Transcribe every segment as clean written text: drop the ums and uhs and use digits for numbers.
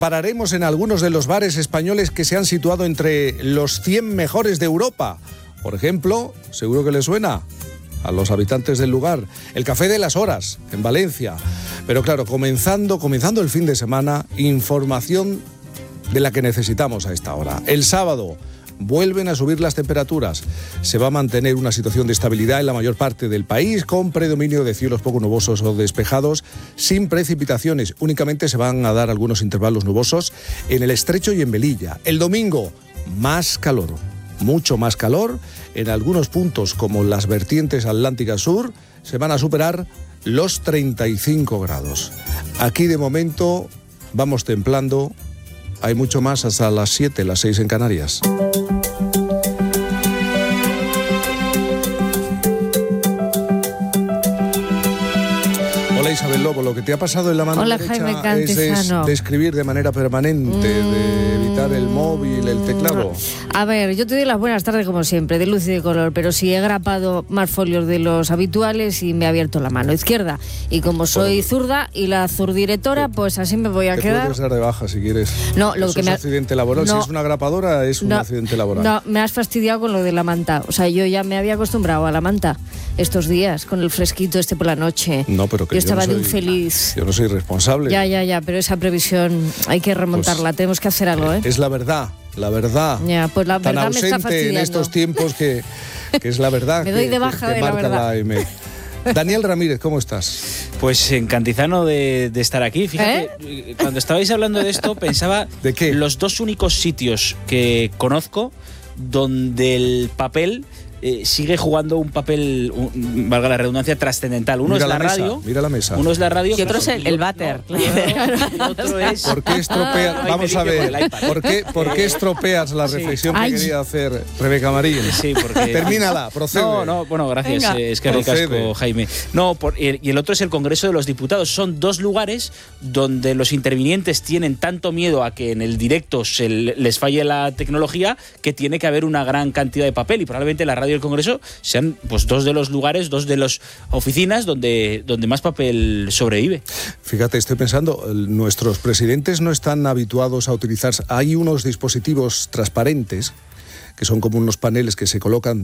Pararemos en algunos de los bares españoles que se han situado entre los 100 mejores de Europa. Por ejemplo, seguro que les suena a los habitantes del lugar, el Café de las Horas, en Valencia. Pero claro, comenzando el fin de semana, información de la que necesitamos a esta hora. El sábado vuelven a subir las temperaturas. Se va a mantener una situación de estabilidad en la mayor parte del país, con predominio de cielos poco nubosos o despejados, sin precipitaciones. Únicamente se van a dar algunos intervalos nubosos en el Estrecho y en Melilla. El domingo, más calor, mucho más calor. En algunos puntos, como las vertientes atlánticas sur, se van a superar los 35 grados. Aquí, de momento, vamos templando. Hay mucho más hasta las 7, las 6 en Canarias. Hola Isabel Lobo, lo que te ha pasado en la mano derecha es de escribir de manera permanente, de evitar el móvil, el teclado. A ver, yo te doy las buenas tardes como siempre, de luz y de color, pero sí he grapado más folios de los habituales y me he abierto la mano izquierda. Y como soy zurda y la zurdirectora, pues así me voy a quedar. Te puedes dar de baja si quieres. No, lo eso que es un accidente laboral. No, si es una grapadora, es un accidente laboral. No, me has fastidiado con lo de la manta. O sea, yo ya me había acostumbrado a la manta estos días, con el fresquito por la noche. No, pero que yo estaba de un feliz. Yo no soy responsable. Ya, pero esa previsión hay que remontarla, pues, tenemos que hacer algo, ¿eh? Es la verdad. Ya, pues la verdad tan me está fastidiando. En estos tiempos que es la verdad. Me doy de baja de la verdad. Daniel Ramírez, ¿cómo estás? Pues encantizano de estar aquí. Fíjate, cuando estabais hablando de esto pensaba ¿de qué? Los dos únicos sitios que conozco donde el papel sigue jugando un papel, valga la redundancia, trascendental. Uno es la radio. Mira la mesa. Uno es la radio. Y otro es el váter. Otro es... ¿Por qué estropeas? Vamos a ver. ¿Por qué estropeas la reflexión que quería hacer Rebeca Marín? Sí, porque... Termínala, procede. No, bueno, gracias. Es que ricasco, Jaime. No, y el otro es el Congreso de los Diputados. Son dos lugares donde los intervinientes tienen tanto miedo a que en el directo les falle la tecnología que tiene que haber una gran cantidad de papel, y probablemente la radio y el Congreso sean pues dos de los lugares, dos de las oficinas donde más papel sobrevive. Fíjate, estoy pensando, nuestros presidentes no están habituados a utilizar, hay unos dispositivos transparentes que son como unos paneles que se colocan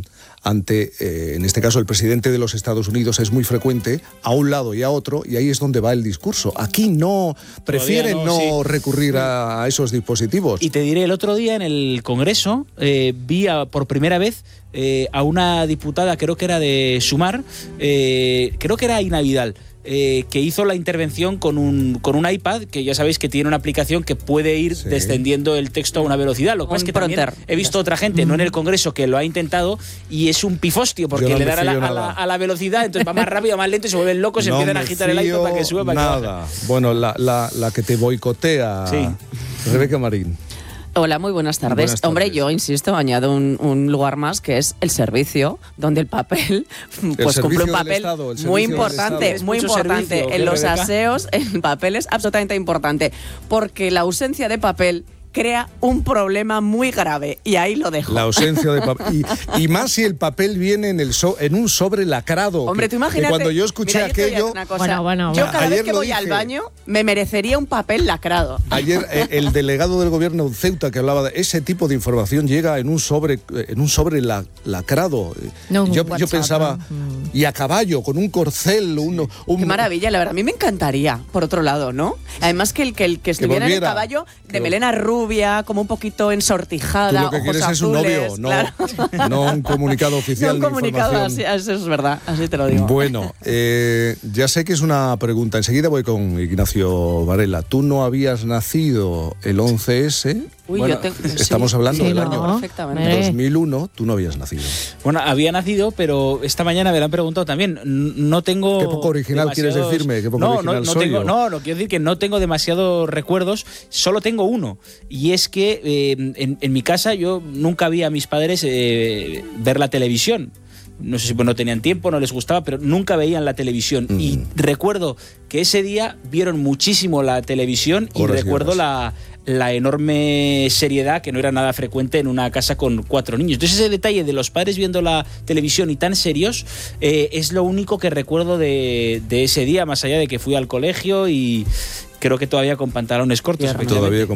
ante, en este caso el presidente de los Estados Unidos es muy frecuente, a un lado y a otro, y ahí es donde va el discurso. Aquí no, prefieren recurrir a esos dispositivos. Y te diré, el otro día en el Congreso vi por primera vez a una diputada, creo que era de Sumar, creo que era Ina Vidal, que hizo la intervención con un iPad, que ya sabéis que tiene una aplicación que puede ir descendiendo el texto a una velocidad. Lo que pasa es que también he visto otra gente, no en el Congreso, que lo ha intentado y es un pifostio, porque le dan a la velocidad, entonces va más rápido, más lento, y se vuelven locos, y empiezan a agitar el iPad para que sube, para que baje. Bueno, la que te boicotea, Rebeca Marín. Hola, muy buenas tardes. Hombre, yo insisto, añado un lugar más, que es el servicio, donde el papel pues cumple un papel muy importante, en los aseos. El papel es absolutamente importante, porque la ausencia de papel crea un problema muy grave, y ahí lo dejo. La ausencia de papel. Y más si el papel viene en un sobre lacrado. Hombre, tú imagínate. Cuando yo escuché aquello... Yo cada vez que voy al baño me merecería un papel lacrado. Ayer el delegado del gobierno de Ceuta, que hablaba de ese tipo de información, llega en un sobre lacrado. Yo pensaba, y a caballo, con un corcel. Qué maravilla, la verdad. A mí me encantaría, por otro lado, ¿no? Además que el que estuviera en el caballo de melena rubia, como un poquito ensortijada, tú lo que quieres azules, es un novio, no un comunicado oficial. No un comunicado, así, eso es verdad, así te lo digo. Bueno, ya sé que es una pregunta, enseguida voy con Ignacio Varela. ¿Tú no habías nacido el 11S? Uy, bueno, estamos hablando del año 2001, tú no habías nacido. Bueno, había nacido, pero esta mañana me lo han preguntado también. No tengo... Qué poco original quieres decirme, qué poco original soy yo. No, quiero decir que no tengo demasiados recuerdos, solo tengo uno. Y es que en mi casa yo nunca vi a mis padres ver la televisión. no sé si no tenían tiempo, no les gustaba, pero nunca veían la televisión. Y recuerdo que ese día vieron muchísimo la televisión y recuerdo la enorme seriedad que no era nada frecuente en una casa con 4 niños. Entonces ese detalle de los padres viendo la televisión y tan serios es lo único que recuerdo de ese día, más allá de que fui al colegio y creo que todavía con pantalones cortos. Todavía con